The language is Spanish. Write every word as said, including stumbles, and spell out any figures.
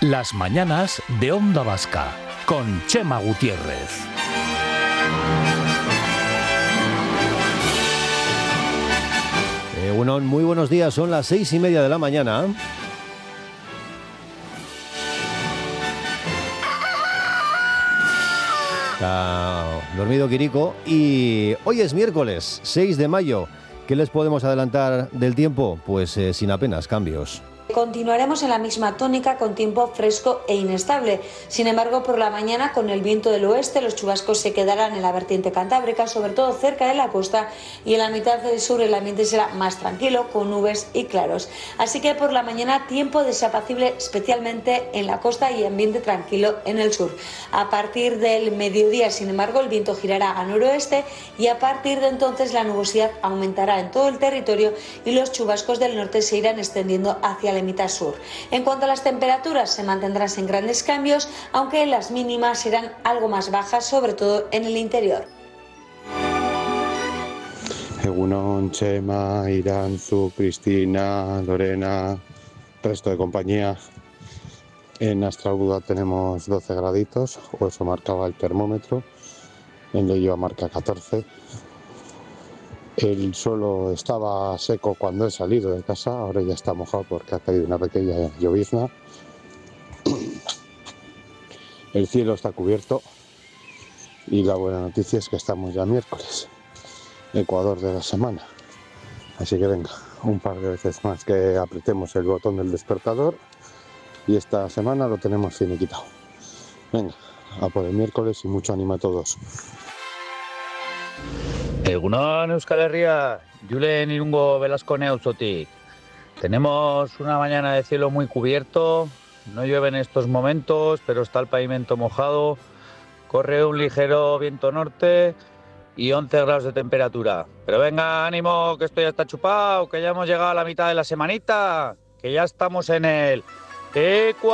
Las mañanas de Onda Vasca, con Chema Gutiérrez. Eh, bueno, muy buenos días, son las seis y media de la mañana. Está dormido Quirico y hoy es miércoles, seis de mayo. ¿Qué les podemos adelantar del tiempo? Pues eh, sin apenas cambios. Continuaremos en la misma tónica con tiempo fresco e inestable. Sin embargo, por la mañana, con el viento del oeste, los chubascos se quedarán en la vertiente cantábrica, sobre todo cerca de la costa, y en la mitad del sur el ambiente será más tranquilo, con nubes y claros. Así que por la mañana, tiempo desapacible, especialmente en la costa, y ambiente tranquilo en el sur. A partir del mediodía, sin embargo, el viento girará a noroeste y a partir de entonces la nubosidad aumentará en todo el territorio y los chubascos del norte se irán extendiendo hacia la mitad sur. En cuanto a las temperaturas, se mantendrán sin grandes cambios, aunque las mínimas serán algo más bajas, sobre todo en el interior. Egunon, Chema, Iranzu, Cristina, Lorena, resto de compañía. En Astrauda tenemos doce graditos, o eso marcaba el termómetro. En Leioa marca catorce. El suelo estaba seco cuando he salido de casa, ahora ya está mojado porque ha caído una pequeña llovizna. El cielo está cubierto y la buena noticia es que estamos ya miércoles, Ecuador de la semana. Así que venga, un par de veces más que apretemos el botón del despertador y esta semana lo tenemos finiquitado. Venga, a por el miércoles y mucho ánimo a todos. Egunon Euskal Herria, Julen Irungo Velasco Neuzotik. Tenemos una mañana de cielo muy cubierto, no llueve en estos momentos, pero está el pavimento mojado, corre un ligero viento norte y once grados de temperatura. Pero venga, ánimo, que esto ya está chupado, que ya hemos llegado a la mitad de la semanita, que ya estamos en el Ecuador.